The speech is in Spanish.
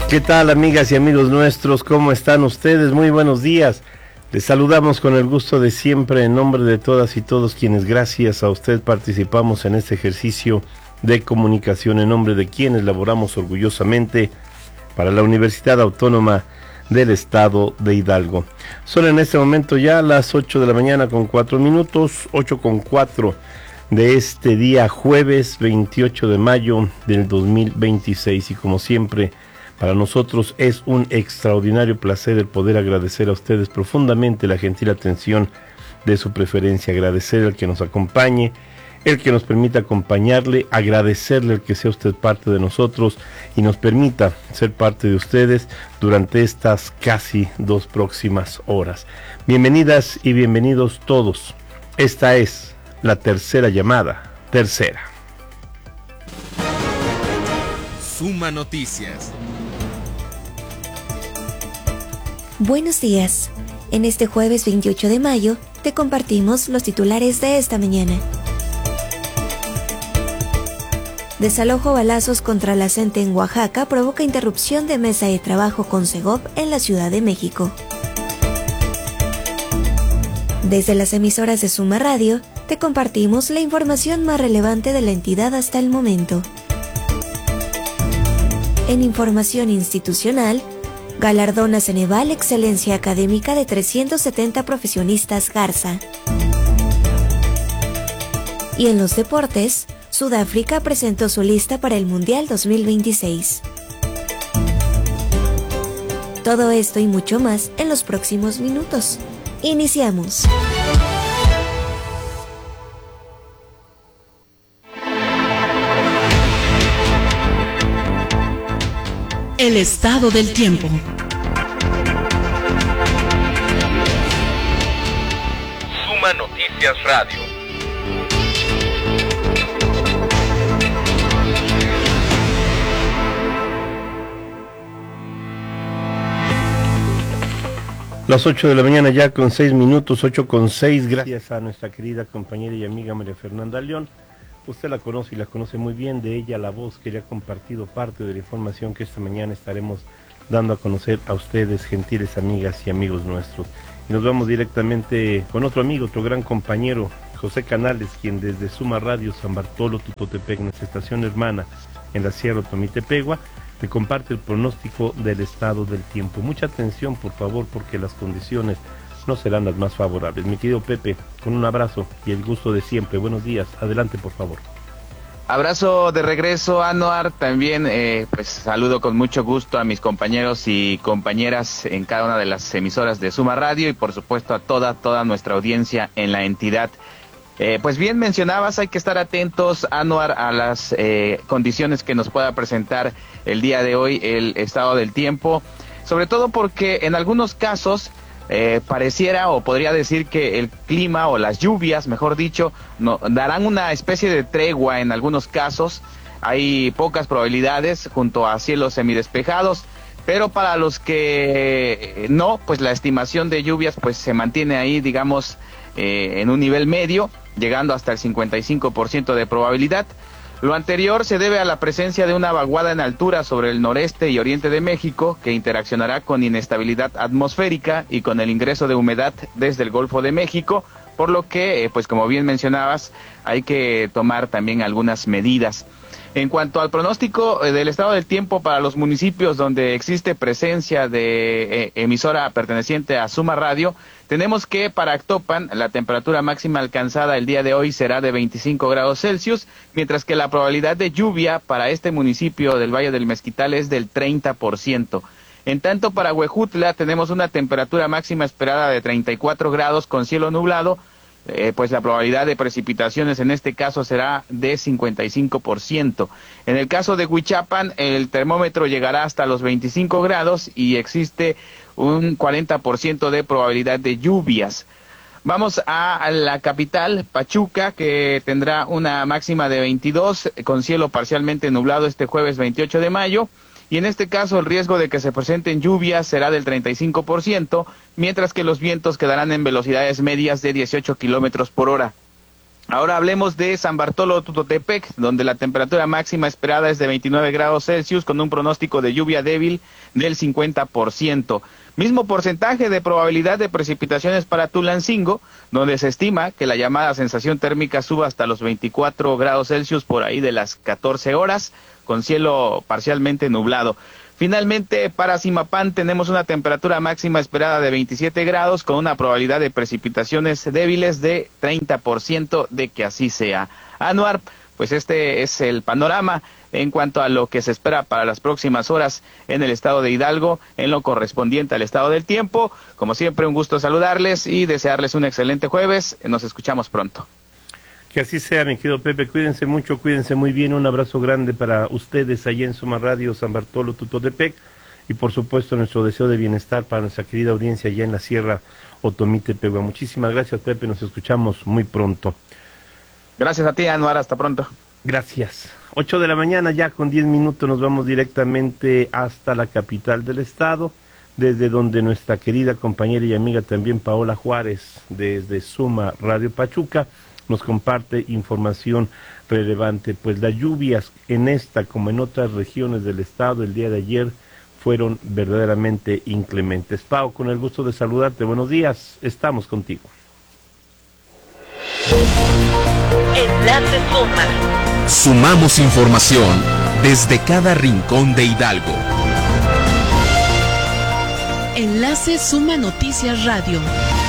¿Qué tal, amigas y amigos nuestros? ¿Cómo están ustedes? Muy buenos días. Les saludamos con el gusto de siempre en nombre de todas y todos quienes gracias a usted participamos en este ejercicio de comunicación, en nombre de quienes laboramos orgullosamente para la Universidad Autónoma del Estado de Hidalgo. Son en este momento ya las 8 de la mañana con 4 minutos, 8:04 de este día jueves 28 de mayo del 2026, y como siempre, para nosotros es un extraordinario placer el poder agradecer a ustedes profundamente la gentil atención de su preferencia, agradecer al que nos acompañe, el que nos permita acompañarle, agradecerle el que sea usted parte de nosotros y nos permita ser parte de ustedes durante estas casi 2 próximas horas. Bienvenidas y bienvenidos todos. Esta es la tercera llamada, tercera. Suma Noticias. Buenos días. En este jueves 28 de mayo te compartimos los titulares de esta mañana. Desalojo balazos contra la CENTE en Oaxaca provoca interrupción de mesa de trabajo con Segov en la Ciudad de México. Desde las emisoras de Suma Radio te compartimos la información más relevante de la entidad hasta el momento. En información institucional, galardona Ceneval Excelencia Académica de 370 profesionistas Garza. Y en los deportes, Sudáfrica presentó su lista para el Mundial 2026. Todo esto y mucho más en los próximos minutos. Iniciamos. El estado del tiempo. Suma Noticias Radio. Las 8 de la mañana ya con 6 minutos, 8:06, gracias a nuestra querida compañera y amiga María Fernanda León. Usted la conoce y la conoce muy bien, de ella la voz que le ha compartido parte de la información que esta mañana estaremos dando a conocer a ustedes, gentiles amigas y amigos nuestros. Y nos vamos directamente con otro amigo, otro gran compañero, José Canales, quien desde Suma Radio San Bartolo, Tutotepec, nuestra estación hermana en la Sierra Otomitepegua, le comparte el pronóstico del estado del tiempo. Mucha atención, por favor, porque las condiciones no serán las más favorables. Mi querido Pepe, con un abrazo y el gusto de siempre. Buenos días. Adelante, por favor. Abrazo de regreso, Anuar. También pues saludo con mucho gusto a mis compañeros y compañeras en cada una de las emisoras de Suma Radio y por supuesto a toda nuestra audiencia en la entidad. Pues bien mencionabas, hay que estar atentos, Anuar, a las condiciones que nos pueda presentar el día de hoy el estado del tiempo, sobre todo porque en algunos casos pareciera o podría decir que el clima o las lluvias, mejor dicho, darán una especie de tregua en algunos casos. Hay pocas probabilidades junto a cielos semidespejados, pero para los que no, pues la estimación de lluvias pues se mantiene ahí, digamos, en un nivel medio, llegando hasta el 55% de probabilidad. Lo anterior se debe a la presencia de una vaguada en altura sobre el noreste y oriente de México, que interaccionará con inestabilidad atmosférica y con el ingreso de humedad desde el Golfo de México, por lo que, pues como bien mencionabas, hay que tomar también algunas medidas. En cuanto al pronóstico del estado del tiempo para los municipios donde existe presencia de emisora perteneciente a Suma Radio, tenemos que para Actopan la temperatura máxima alcanzada el día de hoy será de 25 grados Celsius, mientras que la probabilidad de lluvia para este municipio del Valle del Mezquital es del 30%. En tanto, para Huejutla tenemos una temperatura máxima esperada de 34 grados con cielo nublado, pues la probabilidad de precipitaciones en este caso será de 55%. En el caso de Huichapan, el termómetro llegará hasta los 25 grados y existe un 40% de probabilidad de lluvias. Vamos a la capital, Pachuca, que tendrá una máxima de 22 con cielo parcialmente nublado este jueves 28 de mayo. Y en este caso el riesgo de que se presenten lluvias será del 35%, mientras que los vientos quedarán en velocidades medias de 18 kilómetros por hora. Ahora hablemos de San Bartolo Tutotepec, donde la temperatura máxima esperada es de 29 grados Celsius con un pronóstico de lluvia débil del 50%. Mismo porcentaje de probabilidad de precipitaciones para Tulancingo, donde se estima que la llamada sensación térmica suba hasta los 24 grados Celsius por ahí de las 14 horas, con cielo parcialmente nublado. Finalmente, para Zimapán tenemos una temperatura máxima esperada de 27 grados con una probabilidad de precipitaciones débiles de 30% de que así sea. Anuar, pues este es el panorama en cuanto a lo que se espera para las próximas horas en el estado de Hidalgo, en lo correspondiente al estado del tiempo. Como siempre, un gusto saludarles y desearles un excelente jueves. Nos escuchamos pronto. Que así sea, mi querido Pepe, cuídense mucho, cuídense muy bien, un abrazo grande para ustedes allá en Suma Radio, San Bartolo Tutotepec, y por supuesto nuestro deseo de bienestar para nuestra querida audiencia allá en la Sierra Otomí Tepehua. Muchísimas gracias, Pepe, nos escuchamos muy pronto. Gracias a ti, Anuar, hasta pronto. Gracias. 8 de la mañana, ya con 10 minutos nos vamos directamente hasta la capital del estado, desde donde nuestra querida compañera y amiga también Paola Juárez, desde Suma Radio Pachuca, nos comparte información relevante. Pues las lluvias en esta como en otras regiones del estado el día de ayer fueron verdaderamente inclementes. Pau, con el gusto de saludarte, buenos días, estamos contigo. Enlace Suma. Sumamos información desde cada rincón de Hidalgo. Enlace Suma Noticias Radio.